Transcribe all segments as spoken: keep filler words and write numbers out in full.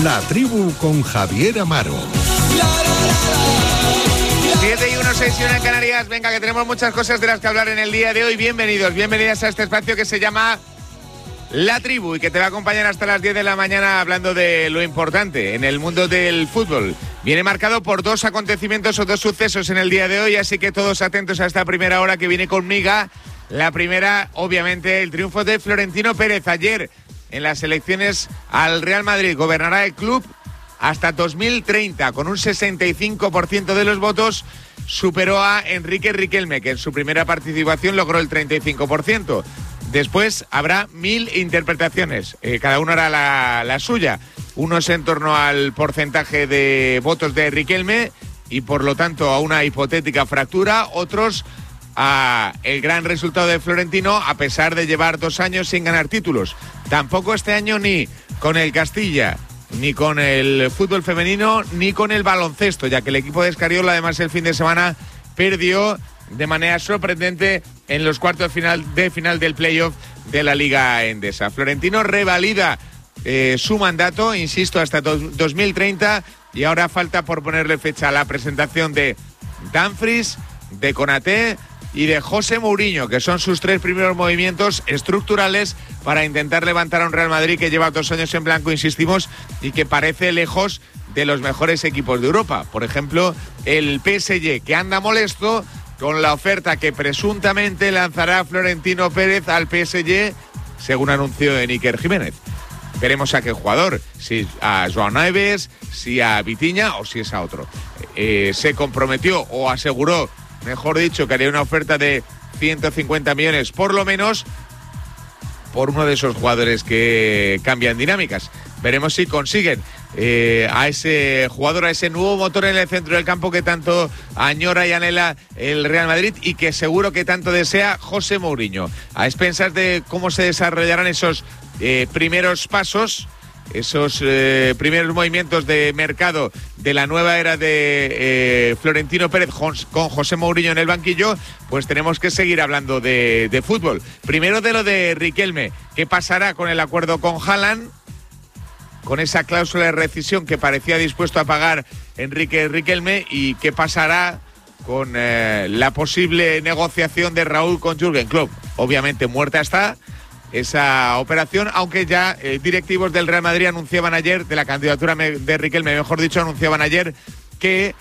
La Tribu con Javier Amaro. siete y uno, seis y uno en Canarias. Venga, que tenemos muchas cosas de las que hablar en el día de hoy. Bienvenidos, bienvenidas a este espacio que se llama La Tribu y que te va a acompañar hasta las diez de la mañana hablando de lo importante en el mundo del fútbol. Viene marcado por dos acontecimientos o dos sucesos en el día de hoy, así que todos atentos a esta primera hora que viene con miga. La primera, obviamente, el triunfo de Florentino Pérez ayer en las elecciones al Real Madrid. Gobernará el club hasta dos mil treinta, con un sesenta y cinco por ciento de los votos, superó a Enrique Riquelme, que en su primera participación logró el treinta y cinco por ciento. Después habrá mil interpretaciones, eh, cada uno hará la, la suya. Unos en torno al porcentaje de votos de Riquelme y por lo tanto a una hipotética fractura, otros a el gran resultado de Florentino a pesar de llevar dos años sin ganar títulos. Tampoco este año ni con el Castilla, ni con el fútbol femenino, ni con el baloncesto, ya que el equipo de Escariolo además el fin de semana perdió de manera sorprendente en los cuartos final de final del playoff de la Liga Endesa. Florentino revalida eh, su mandato, insisto, hasta dos mil treinta, y ahora falta por ponerle fecha a la presentación de Dumfries, de Konaté y de José Mourinho, que son sus tres primeros movimientos estructurales para intentar levantar a un Real Madrid que lleva dos años en blanco, insistimos, y que parece lejos de los mejores equipos de Europa. Por ejemplo, el P S G, que anda molesto con la oferta que presuntamente lanzará Florentino Pérez al P S G, según anunció en Iker Jiménez. Veremos a qué jugador, si a João Neves, si a Vitinha o si es a otro. Eh, se comprometió o aseguró, mejor dicho, que haría una oferta de ciento cincuenta millones por lo menos por uno de esos jugadores que cambian dinámicas. Veremos si consiguen eh, a ese jugador, a ese nuevo motor en el centro del campo que tanto añora y anhela el Real Madrid y que seguro que tanto desea José Mourinho. A expensas de cómo se desarrollarán esos eh, primeros pasos, esos eh, primeros movimientos de mercado de la nueva era de eh, Florentino Pérez con José Mourinho en el banquillo, pues tenemos que seguir hablando de, de fútbol. Primero de lo de Riquelme. ¿Qué pasará con el acuerdo con Haaland? Con esa cláusula de rescisión que parecía dispuesto a pagar Enrique Riquelme, y qué pasará con eh, la posible negociación de Raúl con Jürgen Klopp. Obviamente muerta está esa operación, aunque ya eh, directivos del Real Madrid anunciaban ayer, de la candidatura de Riquelme, mejor dicho, anunciaban ayer que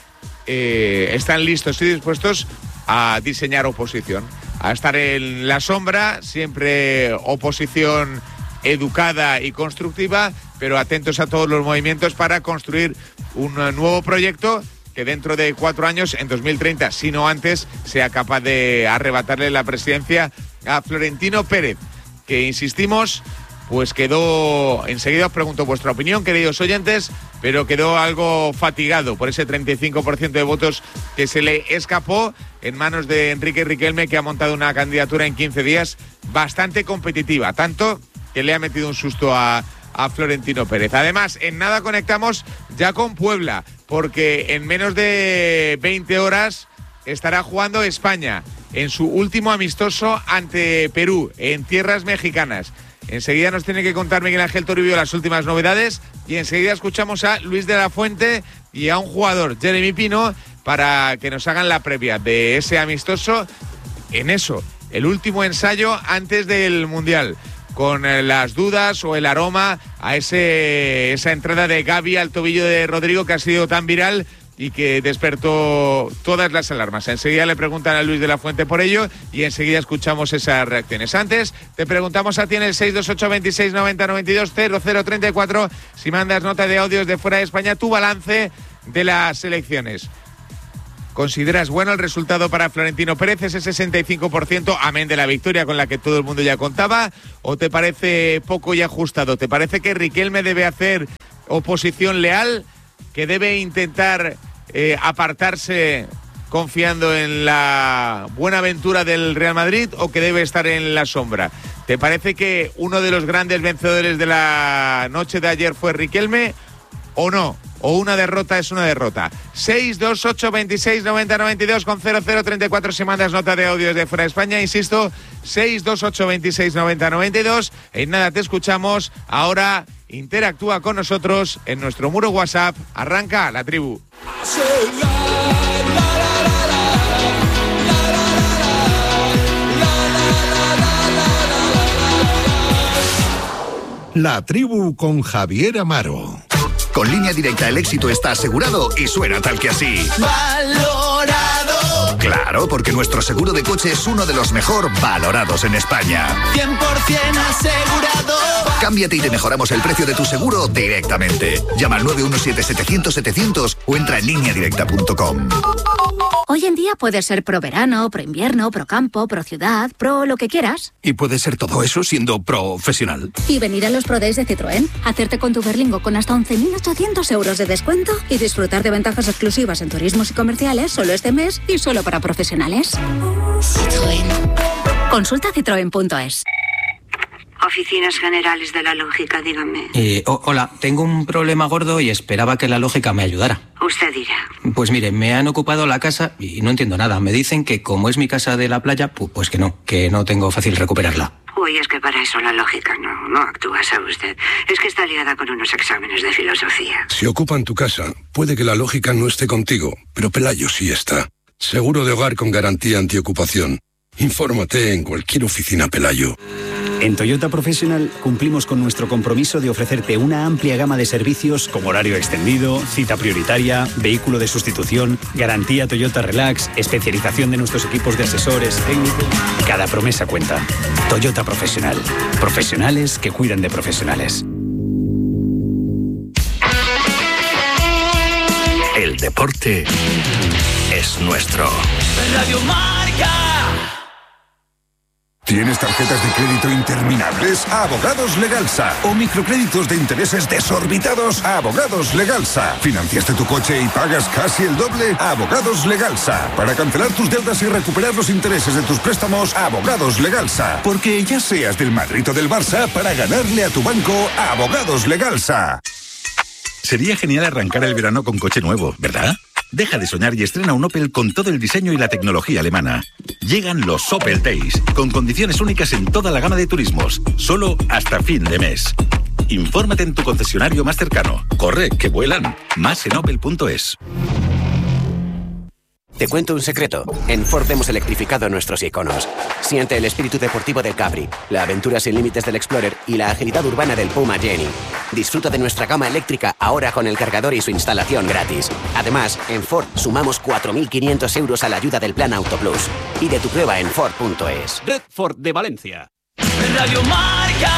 eh, están listos y dispuestos a diseñar oposición, a estar en la sombra, siempre oposición educada y constructiva, pero atentos a todos los movimientos para construir un nuevo proyecto que dentro de cuatro años, en dos mil treinta, si no antes, sea capaz de arrebatarle la presidencia a Florentino Pérez, que insistimos, pues quedó, enseguida os pregunto vuestra opinión, queridos oyentes, pero quedó algo fatigado por ese treinta y cinco por ciento de votos que se le escapó en manos de Enrique Riquelme, que ha montado una candidatura en quince días bastante competitiva, tanto que le ha metido un susto a, a Florentino Pérez. Además, en nada conectamos ya con Puebla, porque en menos de veinte horas estará jugando España en su último amistoso ante Perú, en tierras mexicanas. Enseguida nos tiene que contar Miguel Ángel Toribio las últimas novedades y enseguida escuchamos a Luis de la Fuente y a un jugador, Jeremy Pino, para que nos hagan la previa de ese amistoso. En eso, el último ensayo antes del Mundial, con las dudas o el aroma a ese esa entrada de Gavi al tobillo de Rodrigo que ha sido tan viral y que despertó todas las alarmas. Enseguida le preguntan a Luis de la Fuente por ello y enseguida escuchamos esas reacciones. Antes, te preguntamos a ti en el seis dos ocho, veintiséis, noventa, noventa y dos, cero cero treinta y cuatro, si mandas nota de audios de fuera de España, tu balance de las elecciones. ¿Consideras bueno el resultado para Florentino Pérez, ese sesenta y cinco por ciento, amén de la victoria con la que todo el mundo ya contaba? ¿O te parece poco y ajustado? ¿Te parece que Riquelme debe hacer oposición leal, que debe intentar eh, apartarse confiando en la buena aventura del Real Madrid, o que debe estar en la sombra? ¿Te parece que uno de los grandes vencedores de la noche de ayer fue Riquelme o no? ¿O una derrota es una derrota? seis dos ocho, veintiséis, noventa, noventa y dos con cero cero treinta y cuatro si mandas nota de audio desde fuera de España. Insisto, seis dos ocho, veintiséis, noventa, noventa y dos. En nada te escuchamos. Ahora interactúa con nosotros en nuestro muro WhatsApp. Arranca La Tribu. La Tribu con Javier Amaro. Con Línea Directa el éxito está asegurado y suena tal que así. ¡Valorado! Claro, porque nuestro seguro de coche es uno de los mejor valorados en España. cien por ciento asegurado. Cámbiate y te mejoramos el precio de tu seguro directamente. Llama al nueve uno siete, setecientos, setecientos o entra en línea directa punto com. Hoy en día puedes ser pro verano, pro invierno, pro campo, pro ciudad, pro lo que quieras. Y puedes ser todo eso siendo profesional. Y venir a los Pro Days de Citroën, hacerte con tu Berlingo con hasta once mil ochocientos euros de descuento y disfrutar de ventajas exclusivas en turismos y comerciales solo este mes y solo para profesionales. Citroën. Consulta citroen punto es. Oficinas Generales de la Lógica, dígame. Eh, oh, hola, tengo un problema gordo y esperaba que la lógica me ayudara. Usted dirá. Pues mire, me han ocupado la casa y no entiendo nada. Me dicen que como es mi casa de la playa, pu- pues que no, que no tengo fácil recuperarla. Uy, es que para eso la lógica no, no actúa, ¿sabe usted? Es que está liada con unos exámenes de filosofía. Si ocupan tu casa, puede que la lógica no esté contigo, pero Pelayo sí está. Seguro de hogar con garantía antiocupación. Infórmate en cualquier oficina Pelayo. En Toyota Professional cumplimos con nuestro compromiso de ofrecerte una amplia gama de servicios como horario extendido, cita prioritaria, vehículo de sustitución, garantía Toyota Relax, especialización de nuestros equipos de asesores técnicos. Cada promesa cuenta. Toyota Professional. Profesionales que cuidan de profesionales. El deporte es nuestro. Radio Marca. ¿Tienes tarjetas de crédito interminables? Abogados Legalsa. ¿O microcréditos de intereses desorbitados? Abogados Legalsa. ¿Financiaste tu coche y pagas casi el doble? Abogados Legalsa. Para cancelar tus deudas y recuperar los intereses de tus préstamos, Abogados Legalsa. Porque ya seas del Madrid o del Barça, para ganarle a tu banco, Abogados Legalsa. Sería genial arrancar el verano con coche nuevo, ¿verdad? Deja de soñar y estrena un Opel con todo el diseño y la tecnología alemana. Llegan los Opel Days, con condiciones únicas en toda la gama de turismos, solo hasta fin de mes. Infórmate en tu concesionario más cercano. Corre, que vuelan. Más en opel punto es. Te cuento un secreto. En Ford hemos electrificado nuestros iconos. Siente el espíritu deportivo del Capri, la aventura sin límites del Explorer y la agilidad urbana del Puma Jenny. Disfruta de nuestra gama eléctrica ahora con el cargador y su instalación gratis. Además, en Ford sumamos cuatro mil quinientos euros a la ayuda del Plan Auto Plus. Pide tu prueba en Ford punto es. Red Ford de Valencia. Radio Marca.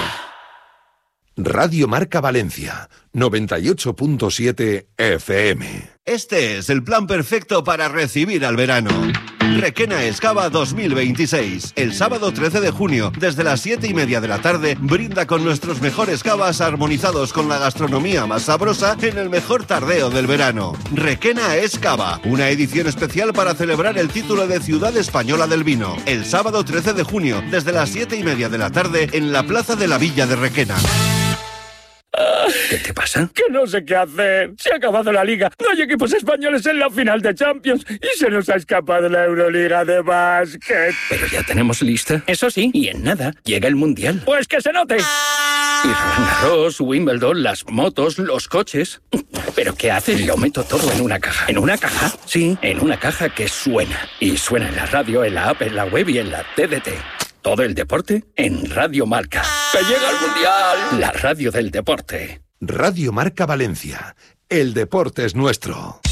Radio Marca Valencia, noventa y ocho punto siete F M. Este es el plan perfecto para recibir al verano. Requena Excava dos mil veintiséis. El sábado trece de junio, desde las siete y media de la tarde, brinda con nuestros mejores cavas armonizados con la gastronomía más sabrosa en el mejor tardeo del verano. Requena Excava, una edición especial para celebrar el título de Ciudad Española del Vino. El sábado trece de junio, desde las siete y media de la tarde, en la Plaza de la Villa de Requena. ¿Qué te pasa? Que no sé qué hacer. Se ha acabado la Liga. No hay equipos españoles en la final de Champions. Y se nos ha escapado la Euroliga de básquet. Pero ya tenemos lista. Eso sí, y en nada llega el Mundial. Pues que se note. Y Roland Garros, Wimbledon, las motos, los coches. ¿Pero qué haces? Lo meto todo en una caja. ¿En una caja? Sí, en una caja que suena. Y suena en la radio, en la app, en la web y en la T D T. Todo el deporte en Radio Marca. ¡Que llega el Mundial! La radio del deporte. Radio Marca Valencia. El deporte es nuestro.